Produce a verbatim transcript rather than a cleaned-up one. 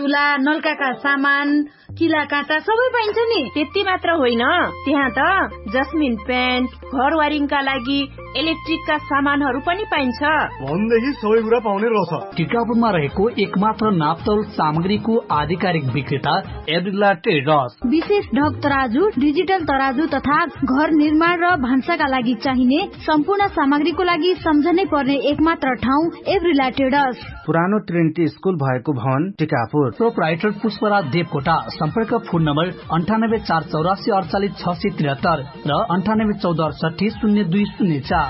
चुला, नलकाका सामान, किला काँटा सबै पाइन्छ नि। त्यति मात्र होइन, त्यहाँ त जस्मिन पेन्ट, घर वायरिङका लागि इलेक्ट्रिकका सामानहरू पनि पाइन्छ। भन्देखि सबै कुरा पाउने रहेछ। टिकापुरमा रहेको एकमात्र नापतोल सामग्रीको आधिकारिक विक्रेता एभ्रिला ट्रेडर्स। विशेष ढक तराजु, डिजिटल तराजु तथा घर निर्माण र भान्साका लागि चाहिने सम्पूर्ण सामग्रीको लागि सम्झनै पर्ने एकमात्र ठाउँ एभ्रिला ट्रेडर्स। पुरानो ट्रिनिटी स्कुल भएको भवन टिकापुर। प्रोप्राइटर पुष्पराज देवकोटा। सम्पर्क फोन नम्बर अन्ठानब्बे चार चौरासी अडचालिस छ सय त्रिहत्तर र अन्ठानब्बे चौध अडसठी शून्य दुई शून्य चार।